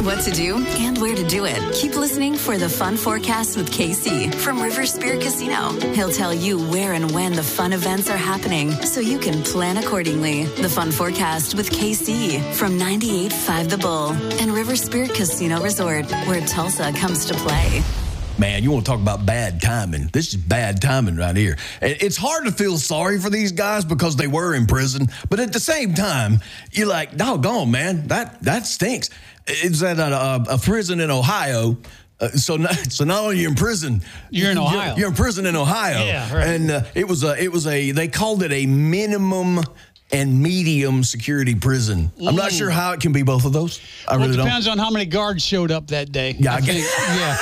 what to do and where to do it. Keep listening for the Fun Forecast with KC from River Spirit Casino. He'll tell you where and when the fun events are happening so you can plan accordingly. The Fun Forecast with KC from 98.5 The Bull and River Spirit Casino Resort, where Tulsa comes to play. Man, you want to talk about bad timing. This is bad timing right here. It's hard to feel sorry for these guys because they were in prison, but at the same time, you're like, doggone, man, that stinks. It's at a prison in Ohio. So not only you're in prison, you're in Ohio. You're in prison in Ohio. Yeah, right. And they called it a minimum and medium security prison. I'm not sure how it can be both of those. It depends on how many guards showed up that day. Yeah, I guess. Yeah.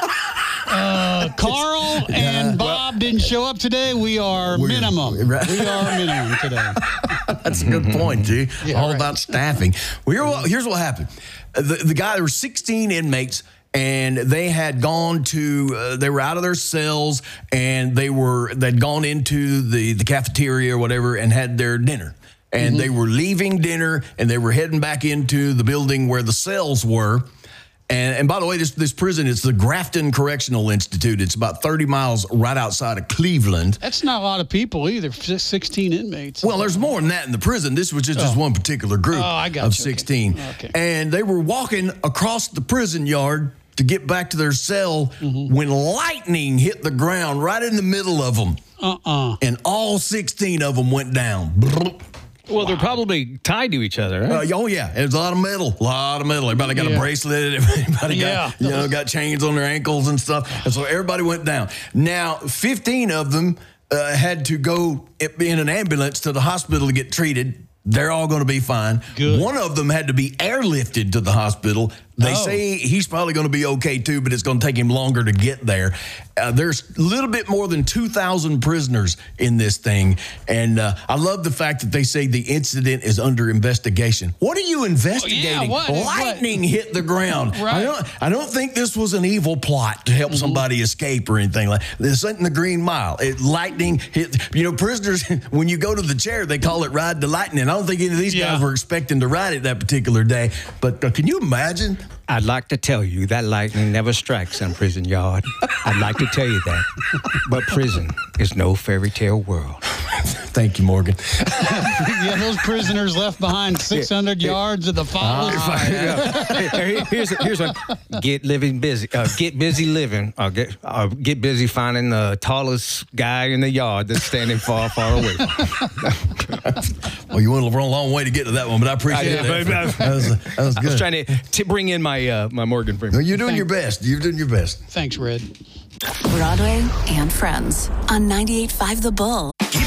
Carl and Bob didn't show up today. We are minimum. Right. We are minimum today. That's a good point, G. Yeah, All right. about staffing. Well, here's what happened. The guy, there were 16 inmates, and they had gone to, they were out of their cells, and they'd gone into the cafeteria or whatever and had their dinner. And they were leaving dinner, and they were heading back into the building where the cells were. And by the way, this prison, it's the Grafton Correctional Institute. It's about 30 miles right outside of Cleveland. That's not a lot of people either, 16 inmates. Well, there's more than that in the prison. This was just one particular group of 16. Okay. And they were walking across the prison yard to get back to their cell when lightning hit the ground right in the middle of them. And all 16 of them went down. Well, they're probably tied to each other, right? Oh, yeah. There's a lot of metal. Everybody got a bracelet. Everybody got chains on their ankles and stuff. And so everybody went down. Now, 15 of them had to go in an ambulance to the hospital to get treated. They're all going to be fine. Good. One of them had to be airlifted to the hospital. They say he's probably going to be okay, too, but it's going to take him longer to get there. There's a little bit more than 2,000 prisoners in this thing. And I love the fact that they say the incident is under investigation. What are you investigating? What? Lightning hit the ground. Right. I don't think this was an evil plot to help somebody escape or anything like that. This isn't the Green Mile. Lightning hit. Prisoners, when you go to the chair, they call it ride the lightning. I don't think any of these guys were expecting to ride it that particular day. But can you imagine? I'd like to tell you that lightning never strikes in prison yard. I'd like to tell you that. But prison is no fairy tale world. Thank you, Morgan. Yeah, those prisoners left behind 600 yards of the follow sign. Here's one. Get busy living. Get busy finding the tallest guy in the yard that's standing far, far away. Well, you went a long way to get to that one, but I appreciate it. That was good. I was trying to bring in my Morgan Freeman. No, you're doing your best. You're doing your best. Thanks, Red. Broadway and Friends on 98.5 The Bull.